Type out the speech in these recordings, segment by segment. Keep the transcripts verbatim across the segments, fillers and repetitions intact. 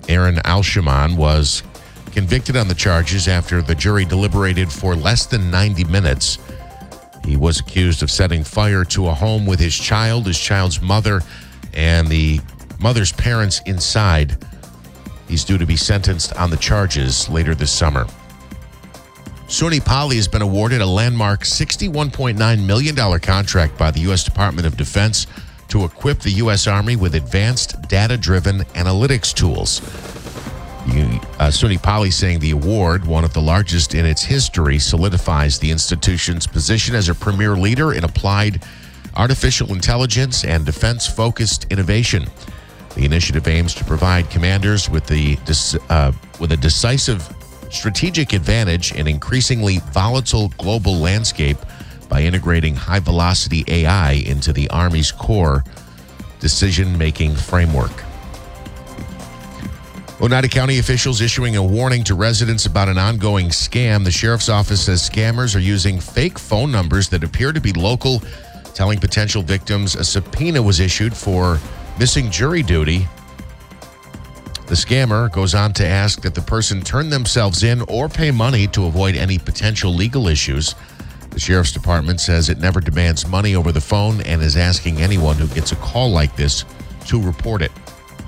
Aaron Alshaman, was convicted on the charges after the jury deliberated for less than ninety minutes. He was accused of setting fire to a home with his child, his child's mother, and the mother's parents inside. He's due to be sentenced on the charges later this summer. SUNY Poly has been awarded a landmark sixty-one point nine million dollars contract by the U S Department of Defense to equip the U S Army with advanced data-driven analytics tools. Uh, SUNY Poly saying the award, one of the largest in its history, solidifies the institution's position as a premier leader in applied artificial intelligence and defense-focused innovation. The initiative aims to provide commanders with the uh, with a decisive strategic advantage in increasingly volatile global landscape by integrating high-velocity A I into the Army's core decision-making framework. Oneida County officials issuing a warning to residents about an ongoing scam. The sheriff's office says scammers are using fake phone numbers that appear to be local, telling potential victims a subpoena was issued for missing jury duty. The scammer goes on to ask that the person turn themselves in or pay money to avoid any potential legal issues. The sheriff's department says it never demands money over the phone and is asking anyone who gets a call like this to report it.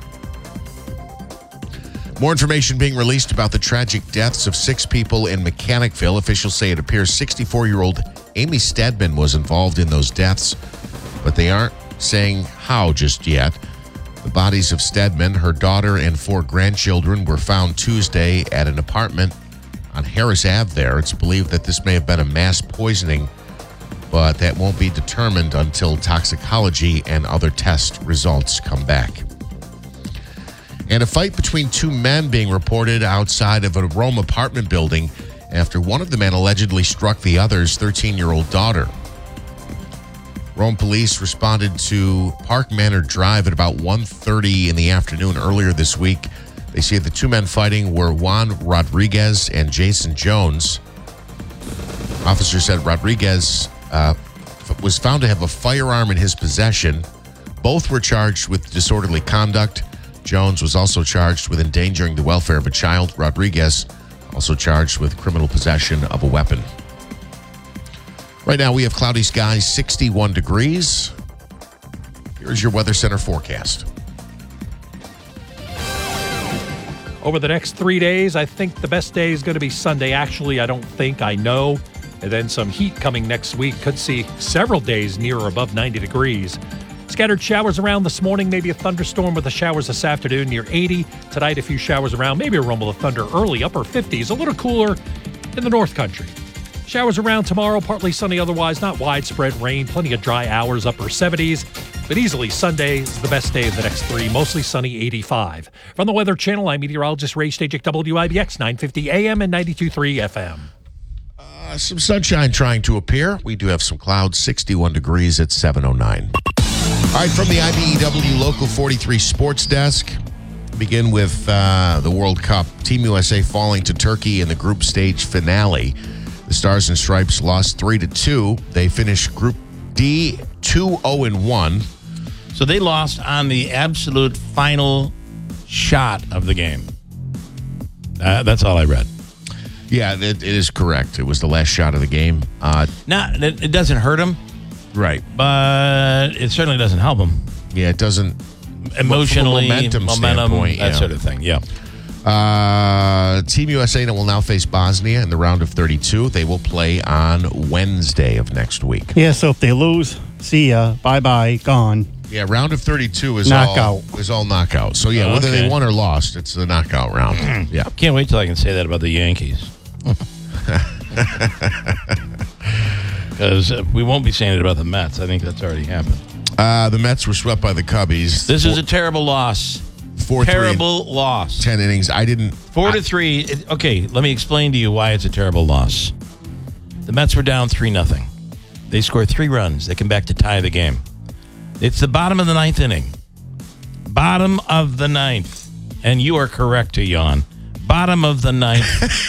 More information being released about the tragic deaths of six people in Mechanicville. Officials say it appears sixty-four-year-old Amy Stedman was involved in those deaths, but they aren't saying how just yet. The bodies of Stedman, her daughter, and four grandchildren were found Tuesday at an apartment on Harris Avenue there. It's believed that this may have been a mass poisoning, but that won't be determined until toxicology and other test results come back. And a fight between two men being reported outside of a Rome apartment building after one of the men allegedly struck the other's thirteen-year-old daughter. Rome police responded to Park Manor Drive at about one thirty in the afternoon earlier this week. They say the two men fighting were Juan Rodriguez and Jason Jones. Officers said Rodriguez uh, was found to have a firearm in his possession. Both were charged with disorderly conduct. Jones was also charged with endangering the welfare of a child. Rodriguez also charged with criminal possession of a weapon. Right now we have cloudy skies, sixty-one degrees. Here's your Weather Center forecast. Over the next three days, I think the best day is going to be Sunday. Actually, I don't think, I know. And then some heat coming next week. Could see several days near or above ninety degrees. Scattered showers around this morning, maybe a thunderstorm with the showers this afternoon near eighty. Tonight, a few showers around, maybe a rumble of thunder early, upper fifties, a little cooler in the North Country. Showers around tomorrow, partly sunny otherwise, not widespread rain, plenty of dry hours, upper seventies. But easily Sunday is the best day of the next three, mostly sunny, eighty-five. From the Weather Channel, I'm meteorologist Ray Stajic, W I B X, nine fifty A M and ninety-two point three F M. Uh, some sunshine trying to appear. We do have some clouds, sixty-one degrees at seven oh nine. All right, from the I B E W Local forty-three Sports Desk, begin with uh, the World Cup. Team U S A falling to Turkey in the group stage finale. The Stars and Stripes lost three to two. They finished Group D two oh and one. So they lost on the absolute final shot of the game. Uh, that's all I read. Yeah, it, it is correct. It was the last shot of the game. Uh, Not, it, it doesn't hurt them. Right. But it certainly doesn't help them. Yeah, it doesn't. Emotionally, momentum, momentum that yeah. sort of thing, yeah. Uh, Team U S A will now face Bosnia in the round of thirty-two. They will play on Wednesday of next week. Yeah, so if they lose, see ya, bye-bye, gone. Yeah, round of thirty-two is knockout. all is all knockout. So yeah, whether Okay. they won or lost, it's the knockout round. Yeah. Can't wait till I can say that about the Yankees. Because uh, we won't be saying it about the Mets. I think that's already happened. Uh, the Mets were swept by the Cubbies. This four, is a terrible loss. four, Terrible loss. Ten innings. I didn't. Four I, to three. It, okay, let me explain to you why it's a terrible loss. The Mets were down three nothing. They scored three runs. They come back to tie the game. It's the bottom of the ninth inning. Bottom of the ninth. And you are correct to yawn. Bottom of the ninth.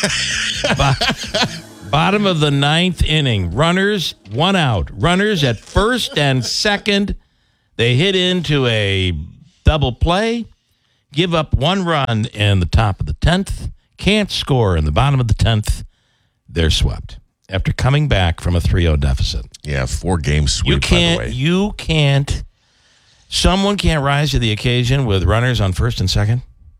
Bo- bottom of the ninth inning. Runners, one out. Runners at first and second. They hit into a double play. give up one run in the top of the tenth, can't score in the bottom of the tenth. They're swept after coming back from a three oh deficit. Yeah, four game sweep, You can't, by the way. you can't, someone can't rise to the occasion with runners on first and second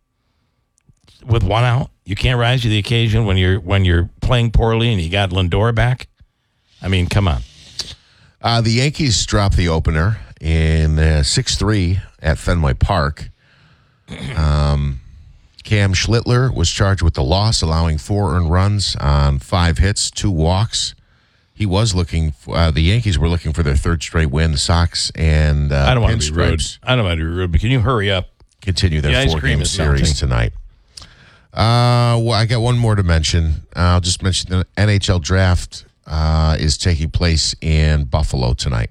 with one out. You can't rise to the occasion when you're when you're playing poorly and you got Lindor back. I mean, come on. Uh, the Yankees dropped the opener in uh, six three at Fenway Park. Um, Cam Schlittler was charged with the loss, allowing four earned runs on five hits, two walks. He was looking for, uh, the Yankees were looking for their third straight win. The Sox and uh, I don't want to be rude. Pinstripes I don't want to be rude, but can you hurry up? continue The their ice four cream game is series something. tonight. Uh, well, I got one more to mention. Uh, I'll just mention the N H L draft uh, is taking place in Buffalo tonight.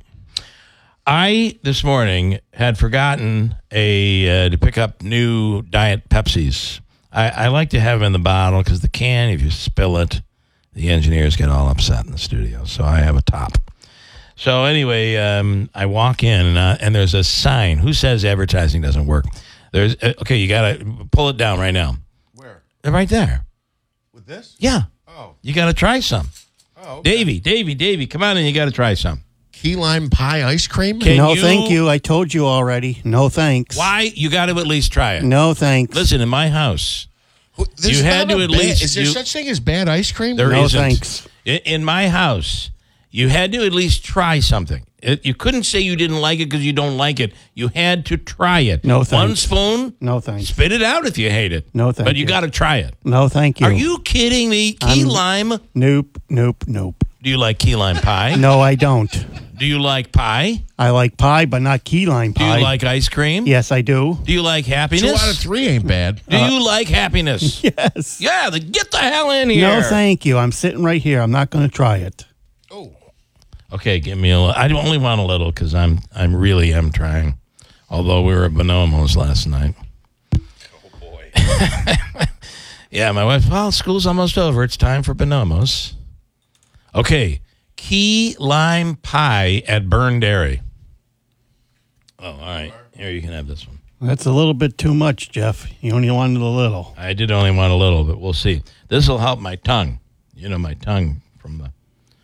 I, this morning, had forgotten a uh, to pick up new Diet Pepsis. I, I like to have them in the bottle because the can, if you spill it, the engineers get all upset in the studio. So I have a top. So anyway, um, I walk in, and, uh, and there's a sign. Who says advertising doesn't work? There's uh, okay, you got to pull it down right now. Where? They're right there. With this? Yeah. Oh. You got to try some. Oh, okay. Davey, Davey, Davey, come on in. You got to try some. Key lime pie ice cream? Can no, you- thank you. I told you already. No, thanks. Why? You got to at least try it. No, thanks. Listen, in my house, Wh- there's You had not to a at bad- least- Is there you- such thing as bad ice cream? there No, isn't. thanks. I- In my house, you had to at least try something. It, you couldn't say you didn't like it because you don't like it. You had to try it. No, One thanks. spoon, No, thanks. spit it out if you hate it. No, thank But you, you. got to try it. No, thank you. Are you kidding me? Key I'm- lime? Nope, nope, nope. Do you like key lime pie? No, I don't. Do you like pie? I like pie, but not key lime Do pie. you like ice cream? Yes, I do. Do you like happiness? Two out of three ain't bad. Do you like happiness? Yes. Yeah, the, get the hell in here. No, thank you. I'm sitting right here. I'm not going to try it. Oh. Okay, give me a little. I only want a little because I'm I'm really am trying. Although we were at Bonomo's last night. Oh, boy. Yeah, my wife, well, school's almost over. It's time for Bonomo's. Okay, key lime pie at Burn Dairy. Oh, all right. Here, you can have this one. That's a little bit too much, Jeff. You only wanted a little. I did only want a little, but we'll see. This will help my tongue. You know, my tongue from the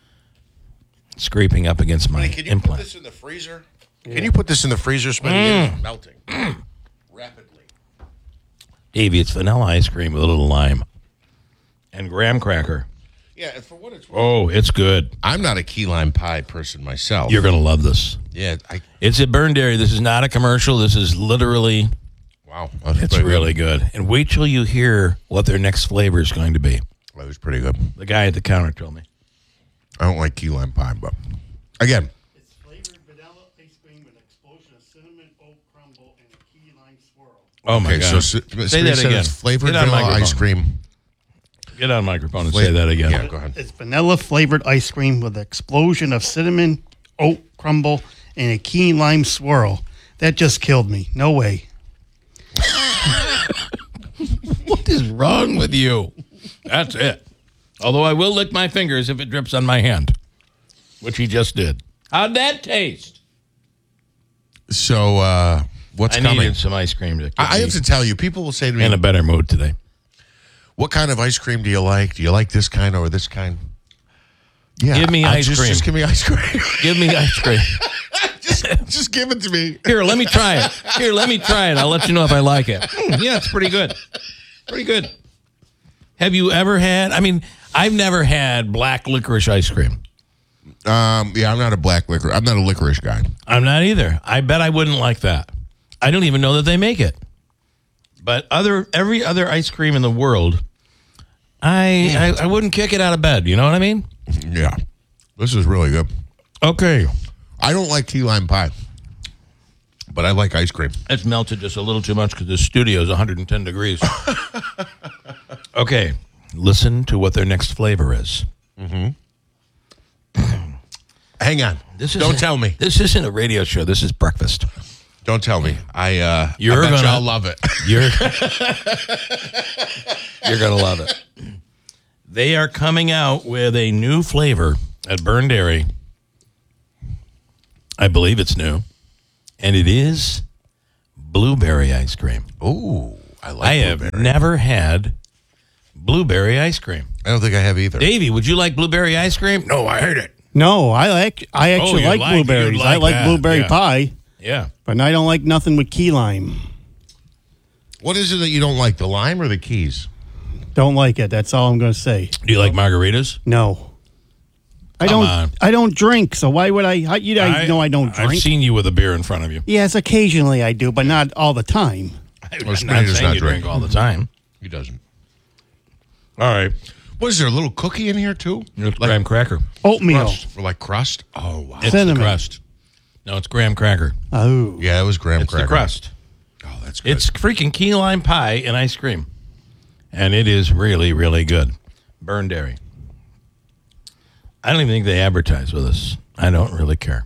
scraping up against my Can you implant. put this in the freezer? Can you put this in the freezer, Smitty? It's melting. Rapidly. Davey, it's vanilla ice cream with a little lime and graham cracker. Yeah, and for what it's worth, Oh, it's good. I'm not a key lime pie person myself. You're going to love this. yeah, I It's at Burn Dairy. This is not a commercial. This is literally, wow. That was it's pretty really good. And wait till you hear what their next flavor is going to be. good. That was pretty good. The guy at the counter told me. I don't like key lime pie, but again, It's flavored vanilla ice cream with an explosion of cinnamon, oat crumble, and a key lime swirl. Oh, my okay, God. so Say say that again. It's flavored Get on vanilla microphone. ice cream. Get on microphone and say that again. Yeah, go ahead. It's vanilla flavored ice cream with an explosion of cinnamon, oat crumble, and a key lime swirl. That just killed me. No way. What is wrong with you? That's it. Although I will lick my fingers if it drips on my hand, which he just did. How'd that taste? So uh, what's I coming? needed some ice cream to get I, I me have to tell you, people will say to me, in a better mood today. "What kind of ice cream do you like? Do you like this kind or this kind?" Yeah, Give me I'll ice just, cream. Just give me ice cream. Give me ice cream. just, just give it to me. Here, let me try it. Here, let me try it. I'll let you know if I like it. Mm, yeah, it's pretty good. Pretty good. Have you ever had, I mean, I've never had black licorice ice cream. Um, yeah, I'm not a black licorice. I'm not a licorice guy. I'm not either. I bet I wouldn't like that. I don't even know that they make it. But other every other ice cream in the world, I, I I wouldn't kick it out of bed. You know what I mean? Yeah, this is really good. Okay. I don't like key lime pie, but I like ice cream. It's melted just a little too much because the studio is one hundred ten degrees. Okay. Listen to what their next flavor is. Hang on. This Don't isn't- tell me. This isn't a radio show. This is breakfast. Don't tell me. I uh, You're I bet gonna- y'all love it. You're You're going to love it. They are coming out with a new flavor at Burn Dairy. I believe it's new. And it is blueberry ice cream. Ooh, I like I have blueberry. never had blueberry ice cream. I don't think I have either. Davey, would you like blueberry ice cream? No, I hate it. No, I like. I actually you like, like- blueberries. you'd I like like that, blueberry yeah. pie, Yeah. but I don't like nothing with key lime. What is it that you don't like, the lime or the keys? Don't like it. That's all I'm going to say. Do you like margaritas? No, I Come don't. on. I don't drink. So why would I? How, you I, know I don't drink. I've seen you with a beer in front of you. Yes, occasionally I do, but not all the time. I'm Well, not Spinny does saying not you drink. drink all the time. He doesn't. All right. What is there, a little cookie in here, too? It's graham cracker. Oatmeal. Crust. Or like crust? Oh, wow. It's Cinnamon. the crust. No, it's graham cracker. Oh, Yeah, it was graham It's cracker. the crust. Oh, that's good. It's freaking key lime pie and ice cream. And it is really, really good. Burn dairy. I don't even think they advertise with us. I don't really care.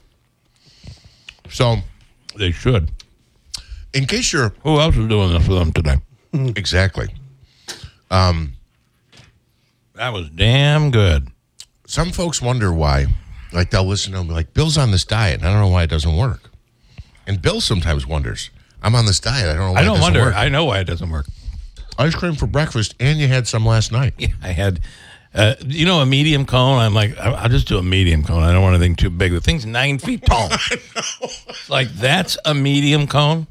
So, They should. in case you're... Who else is doing this for them today? Exactly. That was damn good. Some folks wonder why, like they'll listen to them like, Bill's on this diet, and I don't know why it doesn't work. And Bill sometimes wonders, I'm on this diet, I don't know why I it don't doesn't wonder. work. I know why it doesn't work. Ice cream for breakfast, and you had some last night. I had, uh, you know, a medium cone. I'm like, I- I'll just do a medium cone. I don't want anything too big. The thing's nine feet tall. Like, that's a medium cone?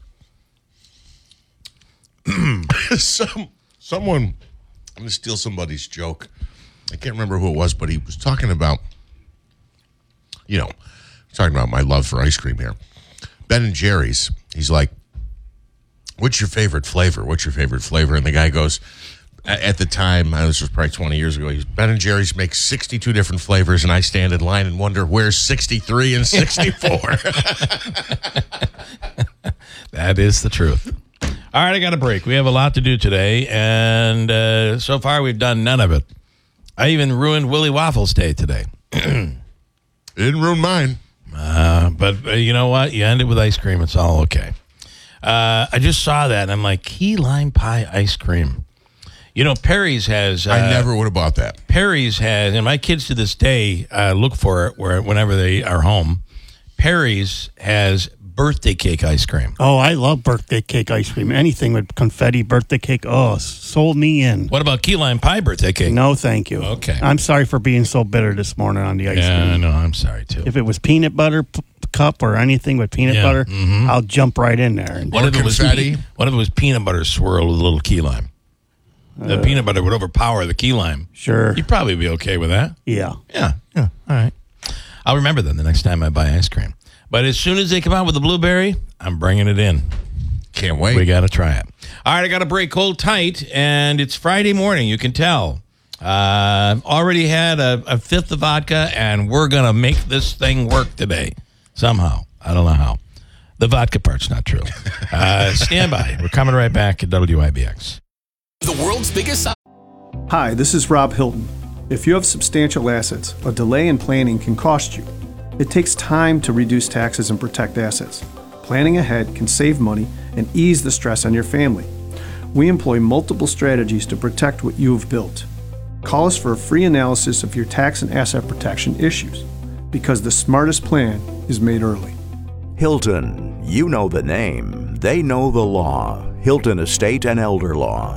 Some someone, I'm going to steal somebody's joke. I can't remember who it was, but he was talking about, you know, talking about my love for ice cream here. Ben and Jerry's. He's like, what's your favorite flavor? What's your favorite flavor? And the guy goes, a- at the time, uh, this was probably twenty years ago, he's, Ben and Jerry's makes sixty-two different flavors, and I stand in line and wonder, where's sixty-three and sixty-four? That is the truth. All right, I got a break. We have a lot to do today, and uh, so far we've done none of it. I even ruined Willie Waffle's day today. It didn't ruin mine. Uh, but uh, you know what? You end it with ice cream. It's all okay. Uh, I just saw that, and I'm like, key lime pie ice cream. You know, Perry's has... Uh, I never would have bought that. Perry's has, and my kids to this day uh, look for it where whenever they are home. Perry's has birthday cake ice cream. oh, I love birthday cake ice cream. Anything with confetti, birthday cake. Oh, sold me in. What about key lime pie birthday cake? No, thank you. Okay. I'm sorry for being so bitter this morning on the ice Yeah, I cream. know. I'm sorry, too. If it was peanut butter p- cup or anything with peanut Yeah, butter, mhm. I'll jump right in there. And What Or if it was confetti. What if it was peanut butter swirl with a little key lime? The peanut butter would overpower the key lime. sure, You'd probably be okay with that. yeah. Yeah. Yeah. All right. I'll remember them the next time I buy ice cream. But as soon as they come out with the blueberry, I'm bringing it in. Can't wait. We got to try it. All right, I got to break cold tight, and it's Friday morning. You can tell. Uh, I've already had a, a fifth of vodka, and we're going to make this thing work today somehow. I don't know how. The vodka part's not true. Uh, stand by. We're coming right back at W I B X. The world's biggest. Hi, this is Rob Hilton. If you have substantial assets, a delay in planning can cost you. It takes time to reduce taxes and protect assets. Planning ahead can save money and ease the stress on your family. We employ multiple strategies to protect what you have built. Call us for a free analysis of your tax and asset protection issues, because the smartest plan is made early. Hilton, you know the name, they know the law. Hilton Estate and Elder Law.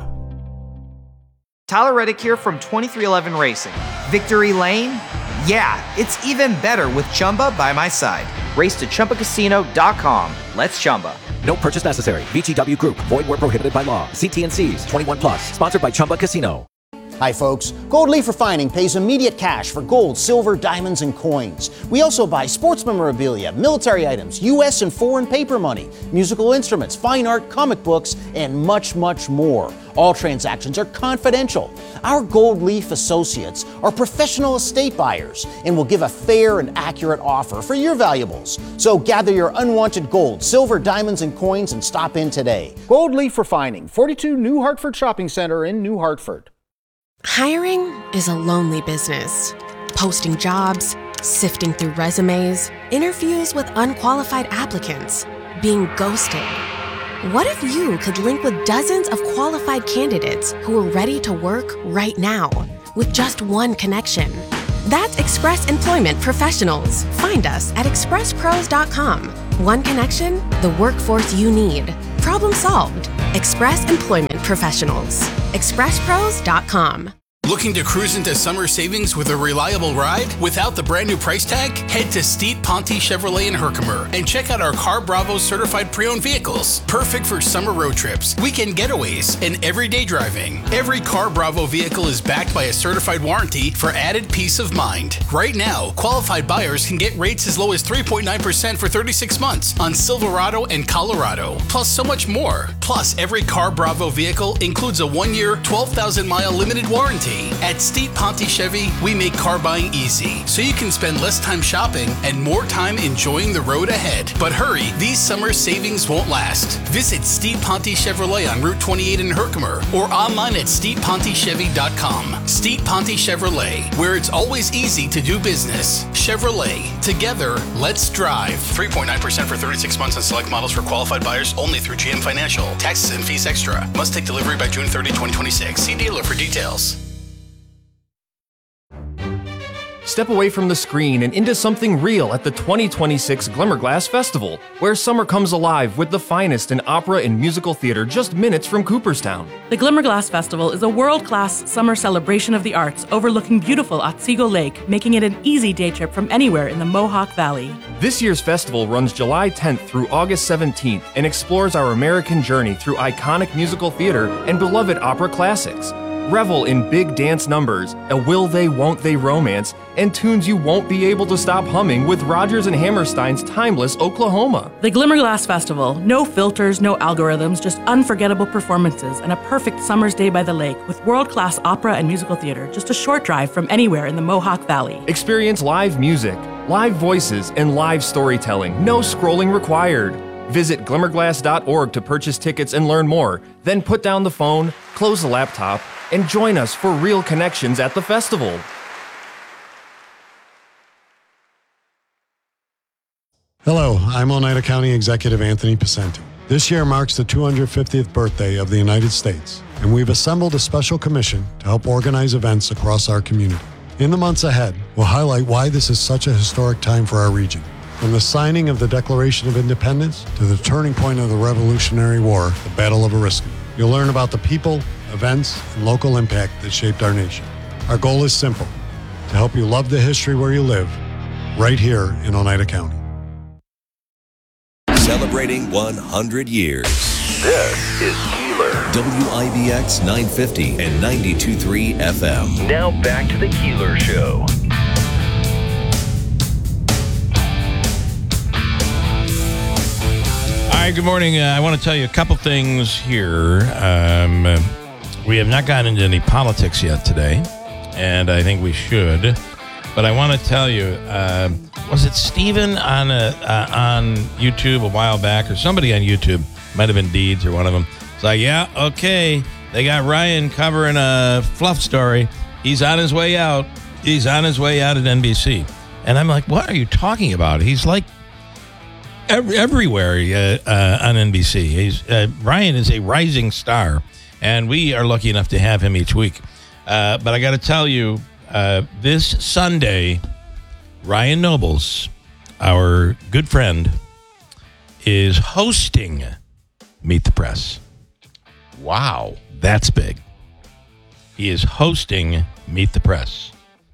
Tyler Reddick here from twenty-three eleven Racing. Victory Lane? Yeah, it's even better with Chumba by my side. Race to Chumba Casino dot com. Let's Chumba. No purchase necessary. V G W Group. Void where prohibited by law. See T and C's. twenty-one plus. Sponsored by Chumba Casino. Hi folks, Gold Leaf Refining pays immediate cash for gold, silver, diamonds, and coins. We also buy sports memorabilia, military items, U S and foreign paper money, musical instruments, fine art, comic books, and much, much more. All transactions are confidential. Our Gold Leaf associates are professional estate buyers and will give a fair and accurate offer for your valuables. So gather your unwanted gold, silver, diamonds, and coins and stop in today. Gold Leaf Refining, forty-two New Hartford Shopping Center in New Hartford. Hiring is a lonely business. Posting jobs, sifting through resumes, interviews with unqualified applicants, being ghosted. What if you could link with dozens of qualified candidates who are ready to work right now with just one connection? That's Express Employment Professionals. Find us at express pros dot com. One connection, the workforce you need. Problem solved. Express Employment Professionals. express pros dot com. Looking to cruise into summer savings with a reliable ride without the brand new price tag? Head to Steed Ponte Chevrolet in Herkimer and check out our Car Bravo certified pre-owned vehicles. Perfect for summer road trips, weekend getaways, and everyday driving. Every Car Bravo vehicle is backed by a certified warranty for added peace of mind. Right now, qualified buyers can get rates as low as three point nine percent for thirty-six months on Silverado and Colorado, plus so much more. Plus, every Car Bravo vehicle includes a one-year, twelve thousand mile limited warranty. At Steed Ponte Chevy, we make car buying easy, so you can spend less time shopping and more time enjoying the road ahead. But hurry, these summer savings won't last. Visit Steed Ponte Chevrolet on Route twenty-eight in Herkimer or online at steed ponte chevy dot com. Steed Ponte Chevrolet, where it's always easy to do business. Chevrolet, together, let's drive. three point nine percent for thirty-six months on select models for qualified buyers only through G M Financial. Taxes and fees extra. Must take delivery by June thirtieth, twenty twenty-six. See dealer for details. Step away from the screen and into something real at the twenty twenty-six Glimmerglass Festival, where summer comes alive with the finest in opera and musical theater just minutes from Cooperstown. The Glimmerglass Festival is a world-class summer celebration of the arts overlooking beautiful Otsego Lake, making it an easy day trip from anywhere in the Mohawk Valley. This year's festival runs July tenth through August seventeenth and explores our American journey through iconic musical theater and beloved opera classics. Revel in big dance numbers, a will they, won't they romance, and tunes you won't be able to stop humming with Rodgers and Hammerstein's timeless Oklahoma. The Glimmerglass Festival. No filters, no algorithms, just unforgettable performances and a perfect summer's day by the lake with world-class opera and musical theater just a short drive from anywhere in the Mohawk Valley. Experience live music, live voices, and live storytelling. No scrolling required. Visit glimmerglass dot org to purchase tickets and learn more. Then put down the phone, close the laptop, and join us for real connections at the festival. Hello, I'm Oneida County Executive Anthony Picenti. This year marks the two hundred fiftieth birthday of the United States, and we've assembled a special commission to help organize events across our community. In the months ahead, we'll highlight why this is such a historic time for our region. From the signing of the Declaration of Independence to the turning point of the Revolutionary War, the Battle of Oriskany. You'll learn about the people, events, and local impact that shaped our nation. Our goal is simple, to help you love the history where you live, right here in Oneida County. Celebrating one hundred years. This is Keeler. W I B X nine fifty and ninety-two point three F M. Now back to the Keeler Show. Hi, good morning. Uh, I want to tell you a couple things here. Um, uh, we have not gotten into any politics yet today, and I think we should. But I want to tell you, uh, was it Steven on a, uh, on YouTube a while back, or somebody on YouTube, might have been Deeds or one of them. It's like, yeah, okay, they got Ryan covering a fluff story. He's on his way out. He's on his way out at N B C. And I'm like, what are you talking about? He's like, everywhere uh, uh, on N B C. He's, uh, Ryan is a rising star, and we are lucky enough to have him each week. Uh, but I got to tell you, uh, this Sunday, Ryan Nobles, our good friend, is hosting Meet the Press. Wow. That's big. He is hosting Meet the Press.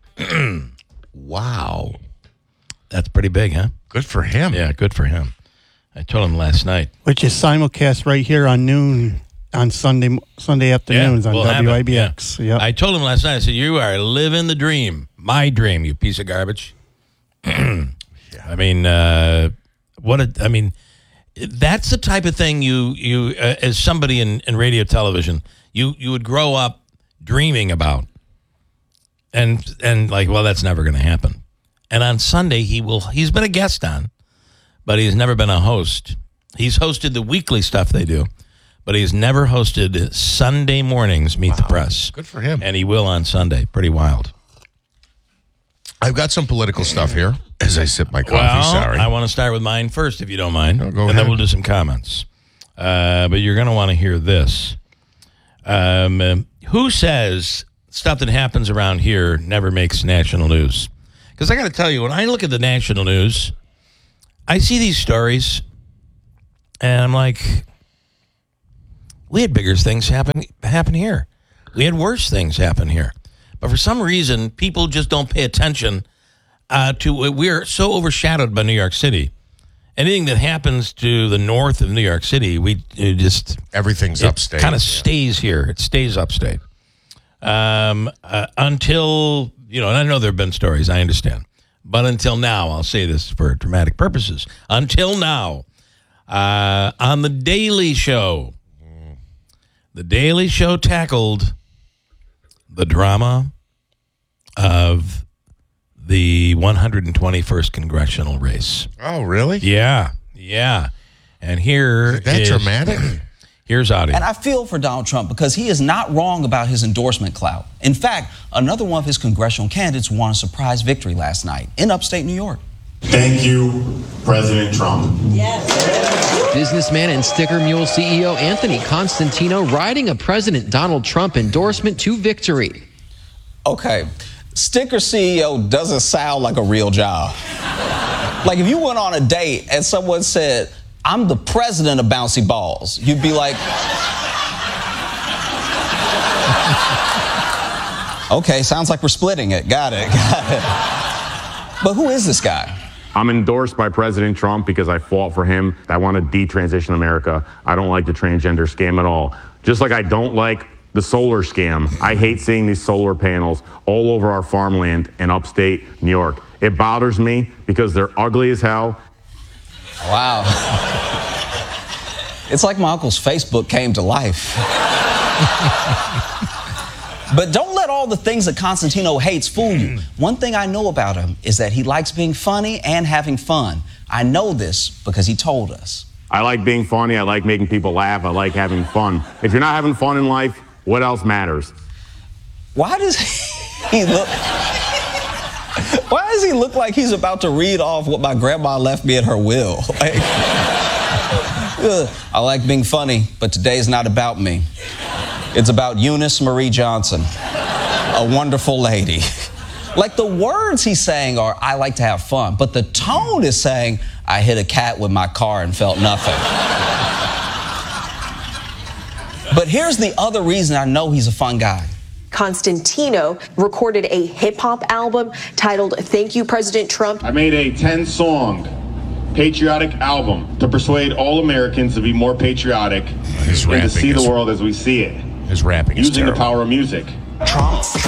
Wow. That's pretty big, huh? Good for him. Yeah, good for him. I told him last night. Which is simulcast right here on noon on Sunday Sunday afternoons yeah, on we'll W I B X. Yeah. Yep. I told him last night, I said, you are living the dream. My dream, you piece of garbage. yeah. I mean, uh, what a, I mean, that's the type of thing you, you uh, as somebody in, in radio television, you, you would grow up dreaming about. And, and like, well, that's never going to happen. And on Sunday, he will, he's been a guest on, but he's never been a host. He's hosted the weekly stuff they do, but he's never hosted Sunday mornings Meet wow. the Press. Good for him. And he will on Sunday. Pretty wild. I've got some political stuff here as I sip my coffee. Well, Sorry. I want to start with mine first, if you don't mind. No, go and ahead. then we'll do some comments. Uh, but you're going to want to hear this. Um, uh, who says stuff that happens around here never makes national news? Because I got to tell you, when I look at the national news, I see these stories, and I'm like, we had bigger things happen happen here. We had worse things happen here. But for some reason, people just don't pay attention uh, to, we're so overshadowed by New York City. Anything that happens to the north of New York City, we it just... Everything's it upstate. kind of stays here. It stays upstate. Um, uh, until, you know, and I know there have been stories, I understand. But until now, I'll say this for dramatic purposes. Until now, uh, on The Daily Show, The Daily Show tackled the drama of the one hundred twenty-first congressional race. Oh, really? Yeah, yeah. And here is that is, dramatic? Here's audio. And I feel for Donald Trump because he is not wrong about his endorsement clout. In fact, another one of his congressional candidates won a surprise victory last night in upstate New York. Thank you, President Trump. Yes. Businessman and Sticker Mule C E O Anthony Constantino riding a President Donald Trump endorsement to victory. Okay, Sticker C E O doesn't sound like a real job. Like if you went on a date and someone said, I'm the president of bouncy balls, you'd be like, okay, sounds like we're splitting it. Got it, got it. But who is this guy? I'm endorsed by President Trump because I fought for him. I want to de-transition America. I don't like the transgender scam at all. Just like I don't like the solar scam. I hate seeing these solar panels all over our farmland in upstate New York. It bothers me because they're ugly as hell. Wow. It's like my uncle's Facebook came to life. But don't let all the things that Constantino hates fool you. One thing I know about him is that he likes being funny and having fun. I know this because he told us. I like being funny. I like making people laugh. I like having fun. If you're not having fun in life, what else matters? Why does he look... Why does he look like he's about to read off what my grandma left me at her will? Like, I like being funny, but today's not about me. It's about Eunice Marie Johnson, a wonderful lady. Like the words he's saying are, I like to have fun, but the tone is saying, I hit a cat with my car and felt nothing. But here's the other reason I know he's a fun guy. Constantino recorded a hip-hop album titled Thank You, President Trump. I made a ten-song patriotic album to persuade all Americans to be more patriotic and to see the world as we see it. His rapping is using terrible. the power of music. Trump.